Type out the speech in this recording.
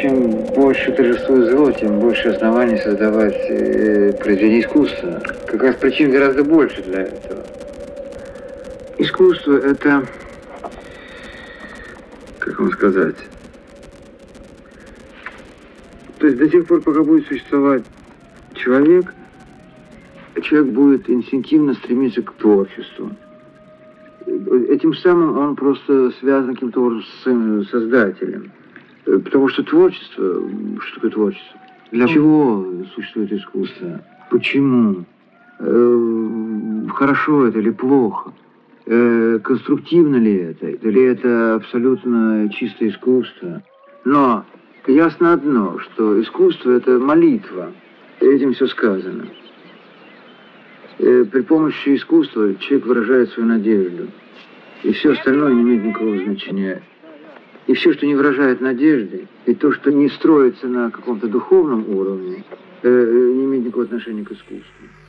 чем больше торжествует зло, тем больше оснований создавать произведения искусства. Как раз причин гораздо больше для этого. Искусство – это, как вам сказать, то есть до тех пор, пока будет существовать человек будет инстинктивно стремиться к творчеству. Этим самым он просто связан каким-то образом с своим создателем. Потому что творчество, что такое творчество? Для чего существует искусство? Почему? Хорошо это или плохо? Конструктивно ли это? Или это абсолютно чистое искусство? Но ясно одно, что искусство – это молитва. Этим все сказано. При помощи искусства человек выражает свою надежду. И все остальное не имеет никакого значения. И все, что не выражает надежды, и то, что не строится на каком-то духовном уровне, не имеет никакого отношения к искусству.